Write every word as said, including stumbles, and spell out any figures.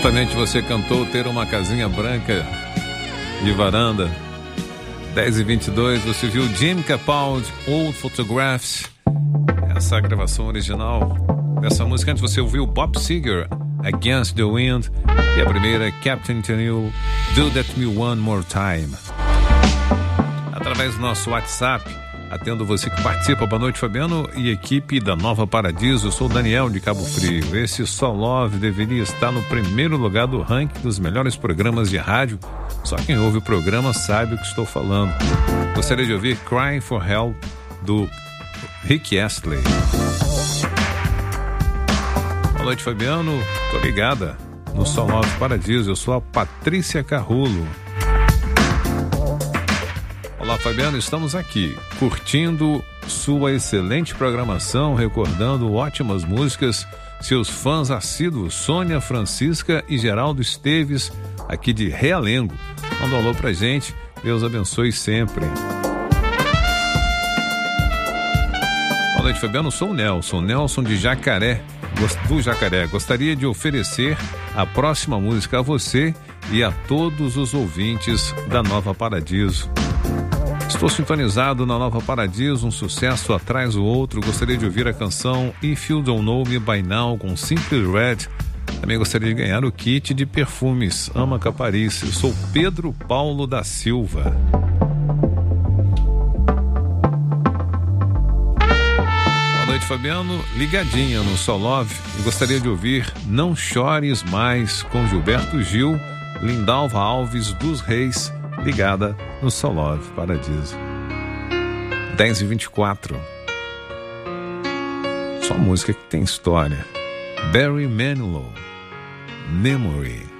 Certamente você cantou Ter uma Casinha Branca de Varanda. dez e vinte e dois, você viu Jim Capaldi, Old Photographs. Essa gravação original dessa música. Antes você ouviu Bob Seger, Against the Wind. E a primeira, Captain Tennille, Do That Me One More Time. Através do nosso WhatsApp, atendo você que participa. Boa noite, Fabiano e equipe da Nova Paradiso. Eu sou o Daniel de Cabo Frio. Esse Só Love deveria estar no primeiro lugar do ranking dos melhores programas de rádio. Só quem ouve o programa sabe o que estou falando. Gostaria de ouvir Crying for Help, do Rick Astley. Boa noite, Fabiano. Tô ligada no Só Love Paradiso. Eu sou a Patrícia Carrulo. Olá, Fabiano, estamos aqui curtindo sua excelente programação, recordando ótimas músicas. Seus fãs assíduos, Sônia Francisca e Geraldo Esteves, aqui de Realengo. Manda um alô pra gente, Deus abençoe sempre. Boa noite, Fabiano, sou o Nelson, Nelson de Jacaré, do Jacaré. Gostaria de oferecer a próxima música a você e a todos os ouvintes da Nova Paradiso. Estou sintonizado na Nova Paradiso, um sucesso atrás do outro. Gostaria de ouvir a canção If You Don't Know Me By Now, com Simply Red. Também gostaria de ganhar o kit de perfumes Ama Caparice. Eu sou Pedro Paulo da Silva. Boa noite, Fabiano. Ligadinha no Só Love. E gostaria de ouvir Não Chores Mais, com Gilberto Gil, Lindalva Alves dos Reis, ligada no Só Love Paradiso. dez e vinte e quatro. Só música que tem história. Barry Manilow, Memory.